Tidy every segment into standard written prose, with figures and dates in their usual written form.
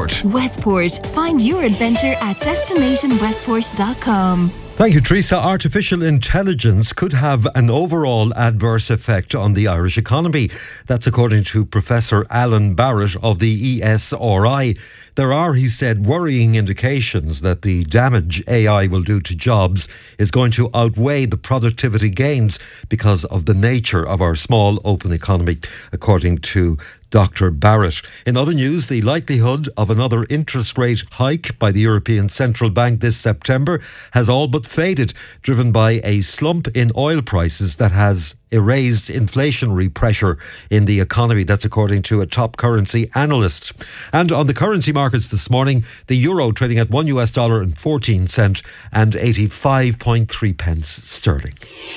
Westport. Westport. Find your adventure at destinationwestport.com. Thank you, Teresa. Artificial intelligence could have an overall adverse effect on the Irish economy. That's according to Professor Alan Barrett of the ESRI. There are, he said, worrying indications that the damage AI will do to jobs is going to outweigh the productivity gains because of the nature of our small open economy, according to Dr. Barrett. In other news, the likelihood of another interest rate hike by the European Central Bank this September has all but faded, driven by a slump in oil prices that has erased inflationary pressure in the economy. That's according to a top currency analyst. And on the currency markets this morning, the euro trading at $1.14 and 85.3 pence sterling.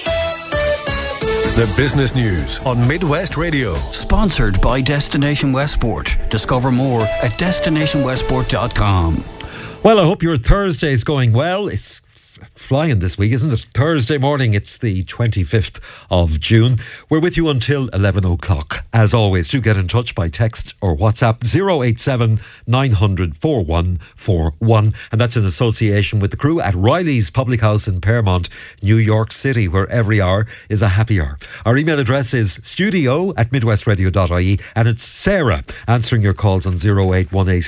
The business news on Midwest Radio. Sponsored by Destination Westport. Discover more at destinationwestport.com. Well, I hope your Thursday is going well. It's flying this week, isn't it? Thursday morning, it's the 25th of June. We're with you until 11 o'clock. As always, do get in touch by text or WhatsApp 087 900 4141. And that's in association with the crew at Riley's Public House in Paramount, New York City, where every hour is a happy hour. Our email address is studio@midwestradio.ie, and it's Sarah answering your calls on 0818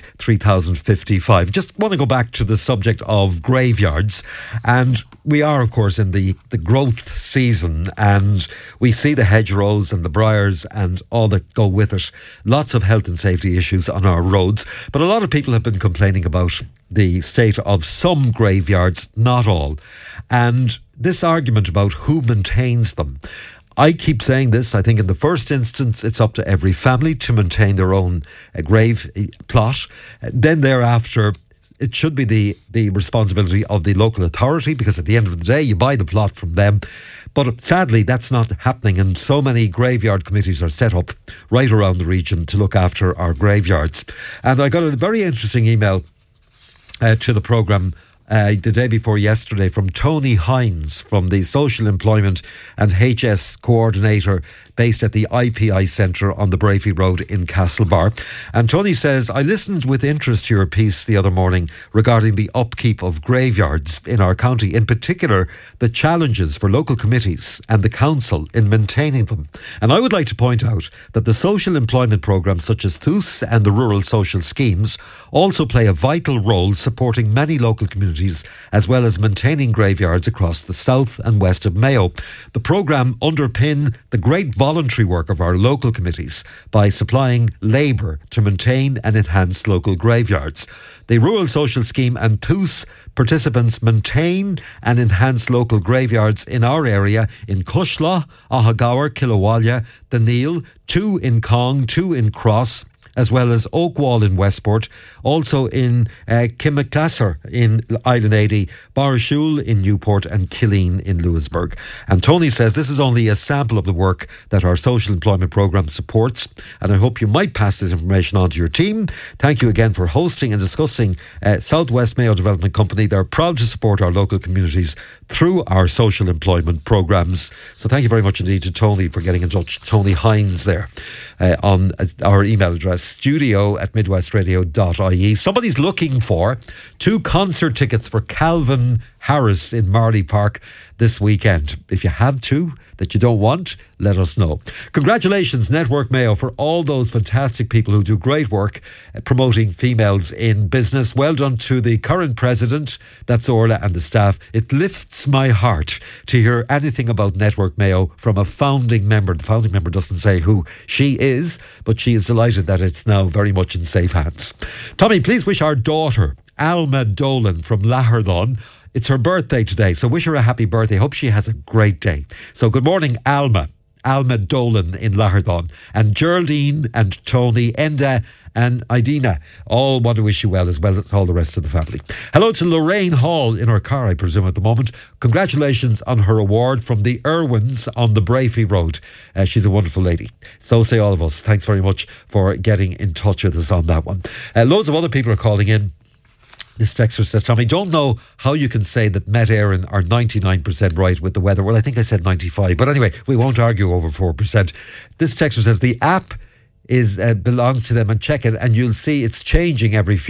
3055. Just want to go back to the subject of graveyards. And we are, of course, in the growth season, and we see the hedgerows and the briars and all that go with it. Lots of health and safety issues on our roads. But a lot of people have been complaining about the state of some graveyards, not all. And this argument about who maintains them, I keep saying this. I think in the first instance, it's up to every family to maintain their own grave plot. Then thereafter, it should be the responsibility of the local authority, because at the end of the day, you buy the plot from them. But sadly, that's not happening, and so many graveyard committees are set up right around the region to look after our graveyards. And I got a very interesting email to the programme the day before yesterday from Tony Hines from the Social Employment and HS Coordinator based at the IPI Centre on the Brafey Road in Castlebar. And Tony says, I listened with interest to your piece the other morning regarding the upkeep of graveyards in our county, in particular the challenges for local committees and the council in maintaining them. And I would like to point out that the social employment programmes such as THUS and the rural social schemes also play a vital role supporting many local communities as well as maintaining graveyards across the south and west of Mayo. The programme underpin the great voluntary work of our local committees by supplying labour to maintain and enhance local graveyards. The Rural Social Scheme and THUS participants maintain and enhance local graveyards in our area in Cushla, Ahagawar, Kilawalla, Daneal, 2 in Cong, 2 in Cross, as well as Oakwall in Westport, also in Kimaclasser in Island 80, Barashul in Newport and Killeen in Lewisburg. And Tony says this is only a sample of the work that our social employment programme supports, and I hope you might pass this information on to your team. Thank you again for hosting and discussing Southwest Mayo Development Company. They're proud to support our local communities through our social employment programmes. So thank you very much indeed to Tony for getting in touch. Tony Hines there on our email address studio@midwestradio.ie. Somebody's looking for 2 concert tickets for Calvin Harris in Marley Park this weekend. If you have 2 that you don't want, let us know. Congratulations, Network Mayo, for all those fantastic people who do great work promoting females in business. Well done to the current president, that's Orla, and the staff. It lifts my heart to hear anything about Network Mayo from a founding member. The founding member doesn't say who she is, but she is delighted that it's now very much in safe hands. Tommy, please wish our daughter, Alma Dolan from Lahardon, it's her birthday today, so wish her a happy birthday. Hope she has a great day. So good morning, Alma Dolan in Lahardon, and Geraldine and Tony, Enda and Idina all want to wish you well as all the rest of the family. Hello to Lorraine Hall in her car, I presume, at the moment. Congratulations on her award from the Irwins on the Brafey Road. She's a wonderful lady. So say all of us. Thanks very much for getting in touch with us on that one. Loads of other people are calling in. This texter says, Tommy, don't know how you can say that Met Éireann are 99% right with the weather. Well, I think I said 95. But anyway, we won't argue over 4%. This texter says the app belongs to them, and check it and you'll see it's changing every few